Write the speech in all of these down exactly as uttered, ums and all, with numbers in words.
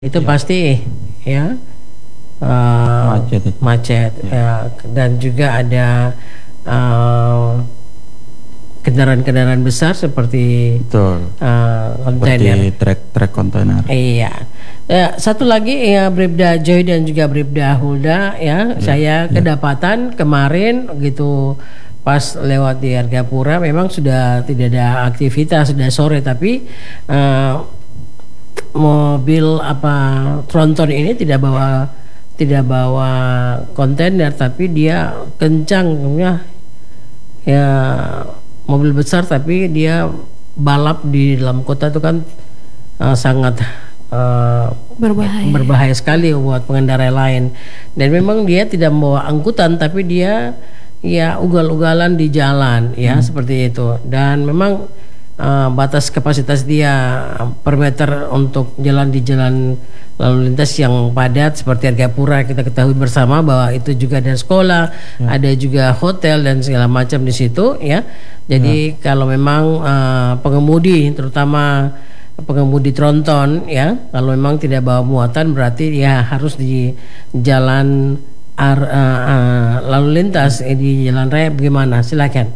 Itu Ya. pasti ya uh, Macet itu. macet Ya. ya. Dan juga ada uh, kendaraan-kendaraan besar seperti Betul. uh, kontainer. Seperti trek-trek kontainer. Iya. Ya, satu lagi ya, Bribda Joy dan juga Bribda Hulda ya, Ya, saya ya. kedapatan kemarin gitu pas lewat di Argapura, memang sudah tidak ada aktivitas, sudah sore, tapi uh, mobil apa tronton ini tidak bawa tidak bawa kontainer, tapi dia kencang ya, ya mobil besar, tapi dia balap di dalam kota itu kan uh, sangat uh, Berbahaya. berbahaya sekali buat pengendara lain. Dan memang dia tidak membawa angkutan, tapi dia ya ugal-ugalan di jalan ya, Hmm. seperti itu. Dan memang uh, batas kapasitas dia per meter untuk jalan di jalan lalu lintas yang padat seperti Argapura, kita ketahui bersama bahwa itu juga ada sekolah, Ya. ada juga hotel dan segala macam di situ ya. Jadi kalau memang uh, pengemudi, terutama pengemudi tronton ya, kalau memang tidak bawa muatan, berarti ya harus di jalan ar, uh, uh, lalu lintas eh, di jalan raya. Bagaimana? Silakan.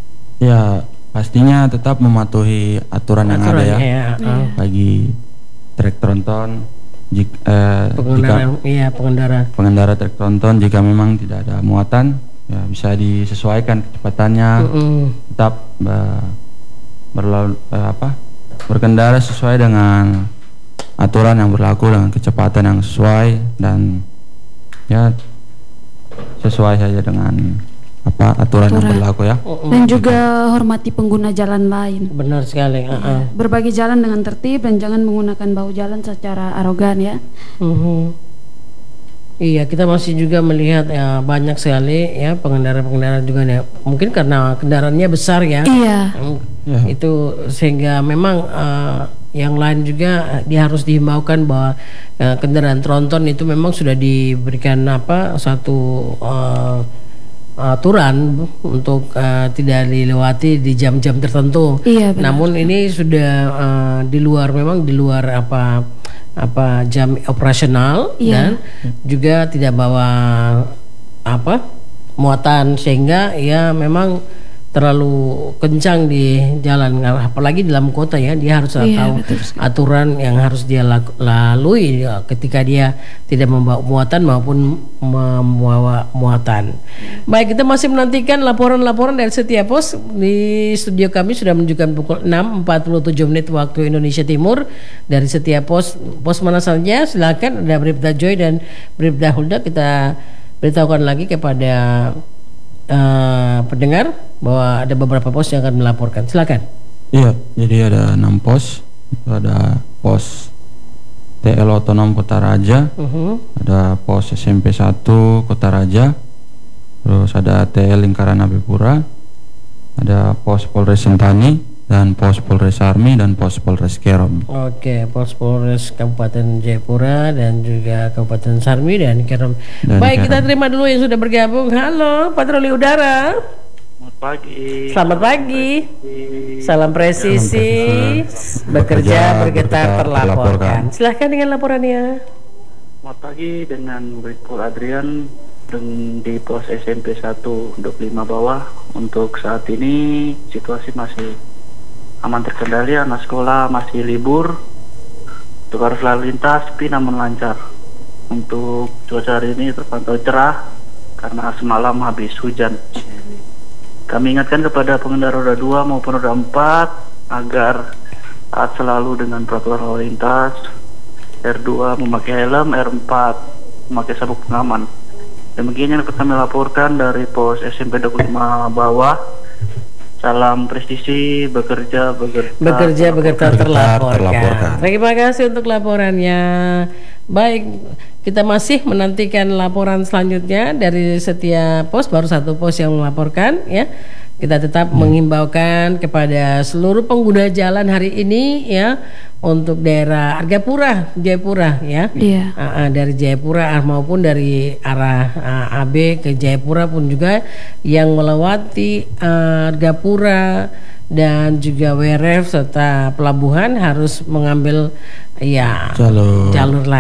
Ya, pastinya tetap mematuhi aturan, yang ada ya. ya, uh, Bagi trek tronton, jika, eh, jika pengendara, iya pengendara. pengendara trek tronton, jika memang tidak ada muatan, ya bisa disesuaikan kecepatannya. Mm-mm. Tetap eh, berlalu eh, apa berkendara sesuai dengan aturan yang berlaku, dengan kecepatan yang sesuai, dan ya sesuai saja dengan apa aturan, yang Aturan. berlaku ya. Dan juga hormati pengguna jalan lain. Benar sekali. uh, uh. Berbagi jalan dengan tertib dan jangan menggunakan bahu jalan secara arogan ya. Mhm. Iya, kita masih juga melihat ya, banyak sekali ya pengendara-pengendara juga ya. Mungkin karena kendaraannya besar ya. Iya. Mm, Ya. Itu sehingga memang eh, yang lain juga dia harus dihimbaukan bahwa eh, kendaraan tronton itu memang sudah diberikan apa satu eh, aturan untuk eh, tidak dilewati di jam-jam tertentu. Iya, benar. Namun ini sudah eh, di luar, memang di luar apa apa jam operasional. Iya. Dan juga tidak bawa apa muatan, sehingga ya memang terlalu kencang di jalan, apalagi dalam kota ya, dia harus Iya, tahu betul sekali. aturan yang harus dia laku- lalui ya, ketika dia tidak membawa muatan maupun membawa muatan. Baik, kita masih menantikan laporan-laporan dari setiap pos. Di studio kami sudah menunjukkan pukul enam empat puluh tujuh menit waktu Indonesia Timur. Dari setiap pos, pos mana saja silakan, ada Bribda Joy dan Bribda Hulda. Kita beritahukan lagi kepada uh, pendengar bahwa ada beberapa pos yang akan melaporkan. Silakan. Iya, jadi ada enam pos. Itu ada pos T L Otonom Kota Raja, Uh-huh. ada pos S M P satu Kota Raja, terus ada T L Lingkaran Abipura, ada pos Polres Sentani, dan pos Polres Army, dan pos Polres Kerom. Oke, Pos Polres Kabupaten Jayapura dan juga Kabupaten Sarmi dan Kerom. Dan Baik, kita Kerom. terima dulu yang sudah bergabung. Halo, patroli udara. Selamat pagi. Selamat pagi. Salam presisi. Bekerja, bergetar, terlaporkan. Silahkan dengan laporannya. Selamat pagi, dengan Brigpol Adrian dan di pos S M P satu dua puluh lima bawah. Untuk saat ini situasi masih aman terkendali, anak sekolah masih libur. Untuk arus lalu lintas sepi namun lancar. Untuk cuaca hari ini terpantau cerah karena semalam habis hujan. Kami ingatkan kepada pengendara roda dua maupun roda empat agar taat selalu dengan protokol lalu lintas. R dua memakai helm, R empat memakai sabuk pengaman. Demikian yang dapat kami laporkan dari pos S M P dua puluh lima bawah. Salam presisi, bekerja, bekerja. Bekerja, bergetar, terlaporkan. terlaporkan. Terima kasih untuk laporannya. Baik, kita masih menantikan laporan selanjutnya dari setiap pos. Baru satu pos yang melaporkan ya. Kita tetap menghimbaukan kepada seluruh pengguna jalan hari ini ya, untuk daerah Argapura, Jayapura ya. Iya. Ah, ah, dari Jayapura ah, maupun dari arah ah, A B ke Jayapura pun juga yang melewati ah, Argapura dan juga W R F serta pelabuhan harus mengambil ya jalur jalur lain.